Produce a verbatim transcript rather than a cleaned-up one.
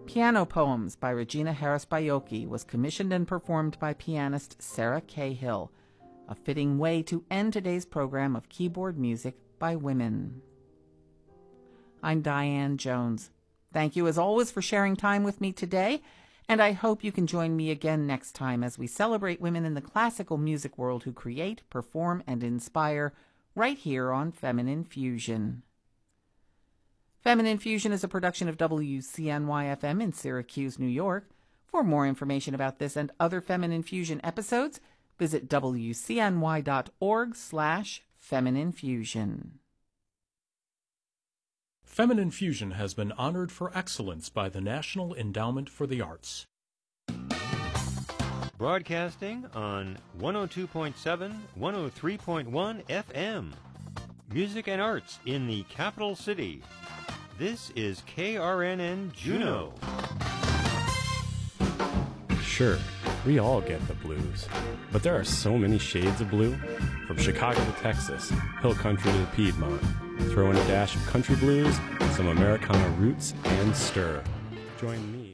Piano Poems by Regina Harris Baiocchi was commissioned and performed by pianist Sarah Cahill, a fitting way to end today's program of keyboard music by women. I'm Diane Jones. Thank you as always for sharing time with me today, and I hope you can join me again next time as we celebrate women in the classical music world who create, perform, and inspire right here on Feminine Fusion. Feminine Fusion is a production of W C N Y F M in Syracuse, New York. For more information about this and other Feminine Fusion episodes, visit W C N Y dot org slash Feminine Fusion. Feminine Fusion has been honored for excellence by the National Endowment for the Arts. Broadcasting on one oh two point seven, one oh three point one F M. Music and arts in the capital city. This is K R N N Juneau. Sure, we all get the blues, but there are so many shades of blue. From Chicago to Texas, hill country to the Piedmont. Throw in a dash of country blues, some Americana roots, and stir. Join me